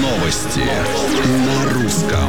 Новости на русском.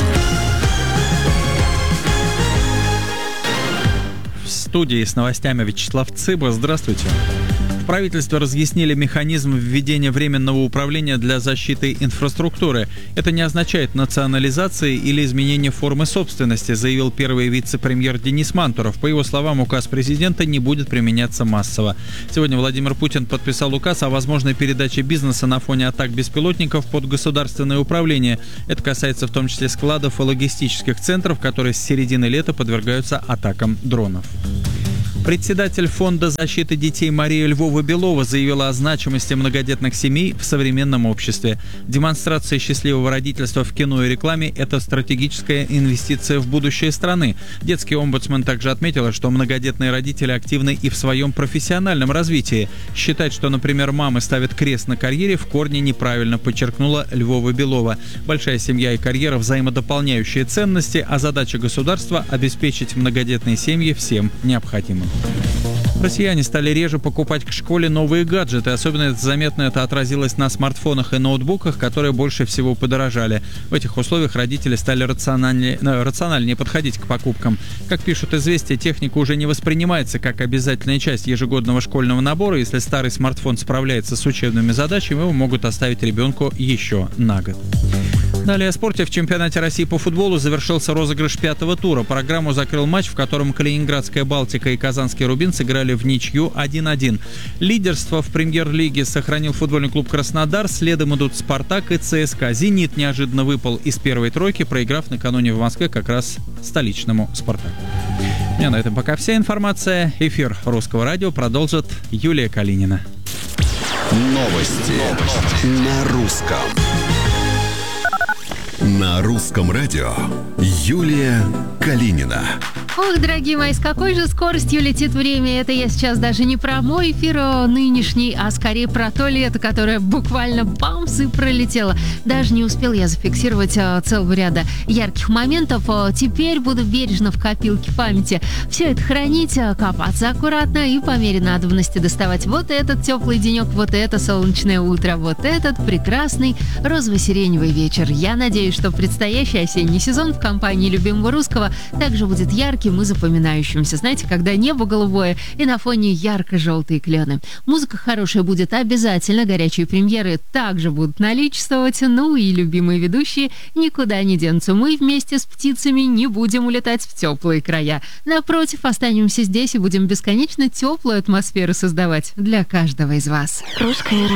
В студии с новостями Вячеслав Цыба. Здравствуйте. В правительстве разъяснили механизм введения временного управления для защиты инфраструктуры. Это не означает национализации или изменение формы собственности, заявил первый вице-премьер Денис Мантуров. По его словам, указ президента не будет применяться массово. Сегодня Владимир Путин подписал указ о возможной передаче бизнеса на фоне атак беспилотников под государственное управление. Это касается в том числе складов и логистических центров, которые с середины лета подвергаются атакам дронов. Председатель Фонда защиты детей Мария Львова-Белова заявила о значимости многодетных семей в современном обществе. Демонстрация счастливого родительства в кино и рекламе – это стратегическая инвестиция в будущее страны. Детский омбудсмен также отметила, что многодетные родители активны и в своем профессиональном развитии. Считать, что, например, мамы ставят крест на карьере, в корне неправильно, подчеркнула Львова-Белова. Большая семья и карьера – взаимодополняющие ценности, а задача государства – обеспечить многодетные семьи всем необходимым. Россияне стали реже покупать к школе новые гаджеты. Особенно заметно это отразилось на смартфонах и ноутбуках, которые больше всего подорожали. В этих условиях родители стали рациональнее подходить к покупкам. Как пишут «Известия», техника уже не воспринимается как обязательная часть ежегодного школьного набора. Если старый смартфон справляется с учебными задачами, его могут оставить ребенку еще на год. Далее о спорте. В чемпионате России по футболу завершился розыгрыш пятого тура. Программу закрыл матч, в котором Калининградская «Балтика» и Казанский «Рубин» сыграли в ничью 1-1. Лидерство в премьер-лиге сохранил футбольный клуб «Краснодар». Следом идут «Спартак» и ЦСКА. «Зенит» неожиданно выпал из первой тройки, проиграв накануне в Москве как раз столичному «Спартаку». У меня на этом пока вся информация. Эфир Русского радио продолжит Юлия Калинина. Новости на русском. На русском радио Юлия Калинина. Ох, дорогие мои, с какой же скоростью летит время. Это я сейчас даже не про мой эфир нынешний, а скорее про то лето, которое буквально бамс и пролетело. Даже не успел я зафиксировать целого ряда ярких моментов. Теперь буду бережно в копилке памяти все это хранить, копаться аккуратно и по мере надобности доставать вот этот теплый денек, вот это солнечное утро, вот этот прекрасный розово-сиреневый вечер. Я надеюсь, что предстоящий осенний сезон в компании любимого русского также будет ярким и запоминающимся. Знаете, когда небо голубое и на фоне ярко-желтые клены. Музыка хорошая будет обязательно, горячие премьеры также будут наличествовать, ну и любимые ведущие никуда не денутся. Мы вместе с птицами не будем улетать в теплые края. Напротив, останемся здесь и будем бесконечно теплую атмосферу создавать для каждого из вас. Русское